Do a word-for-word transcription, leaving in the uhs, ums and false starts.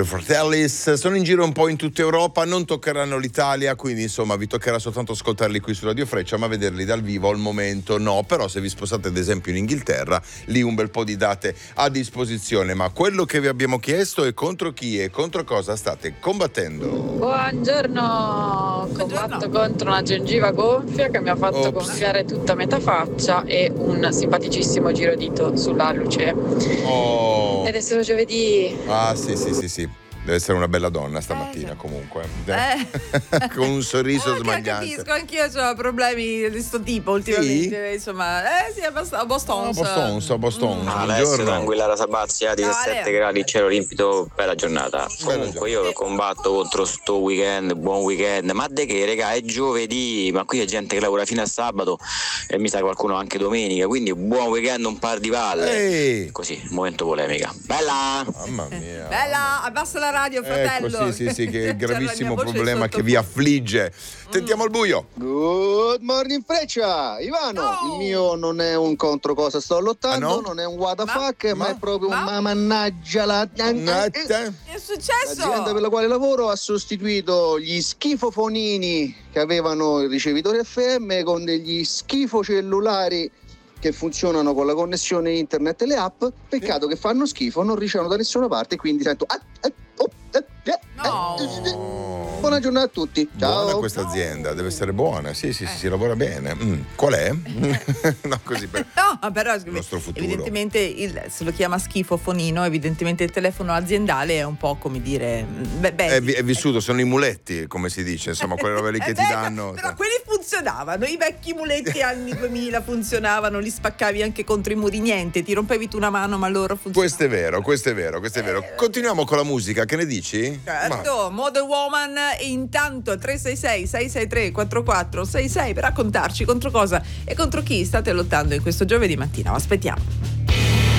The Fratellis sono in giro un po' in tutta Europa, non toccheranno l'Italia, quindi insomma vi toccherà soltanto ascoltarli qui su Radio Freccia, ma vederli dal vivo al momento no. Però se vi spostate ad esempio in Inghilterra, lì un bel po' di date a disposizione. Ma quello che vi abbiamo chiesto è contro chi e contro cosa state combattendo. Buongiorno, combatto contro una gengiva gonfia che mi ha fatto Ops. gonfiare tutta metà faccia e un simpaticissimo girodito sulla luce. Oh. Ed è solo giovedì. Ah sì sì sì sì. Deve essere una bella donna stamattina, Eh, comunque. Eh. Con un sorriso Eh, smagliante. Capisco, anch'io ho problemi di sto tipo ultimamente. Sì? Insomma, eh sì, abbastanza. abbastanza. Abbastanza, abbastanza. Alessio, Buongiorno. tranquilla la Sabazia, diciassette Dale. gradi, cielo limpido, bella giornata. Bella Comunque io combatto contro sto weekend, buon weekend, ma de che regà, è giovedì, ma qui c'è gente che lavora fino a sabato e mi sa qualcuno anche domenica, quindi buon weekend, un par di palle. Ehi. Così, momento polemica. Bella! Mamma mia. Bella, abbassa la radio, fratello. Ecco, sì, sì, sì, che è il C'è la mia gravissimo voce problema sotto. che vi affligge. Tentiamo il buio. Good morning Freccia, Ivano, No. il mio non è un contro cosa sto lottando, Ah, no? non è un what the Ma- fuck, ma, ma- è proprio ma- un ma mannaggia la... Natte. Che è successo? L'azienda per la quale lavoro ha sostituito gli schifofonini che avevano il ricevitore F M con degli schifo cellulari che funzionano con la connessione internet e le app. Peccato che fanno schifo, non ricevono da nessuna parte, quindi sento... ah, ah, oh, eh, eh, No. eh. Buona giornata a tutti, ciao. Buona questa azienda, deve essere buona. Sì, sì, sì, si lavora bene. Mm, Qual è? No, così per No, però il nostro futuro. evidentemente il, se lo chiama schifofonino, evidentemente il telefono aziendale è un po' come dire beh, beh, È, vi- è vissuto, sono i muletti, come si dice, insomma, quelle robe lì che Eh, ti beh, danno. Però quelli funzionavano, i vecchi muletti anni duemila funzionavano, li spaccavi anche contro i muri, niente, ti rompevi tu una mano ma loro funzionavano. Questo è vero, questo è vero, questo è vero. Continuiamo con la musica, che ne dici? Certo, Model Woman, e intanto tre sei sei sei sei tre quattro quattro sei sei per raccontarci contro cosa e contro chi state lottando in questo giovedì mattina. Aspettiamo.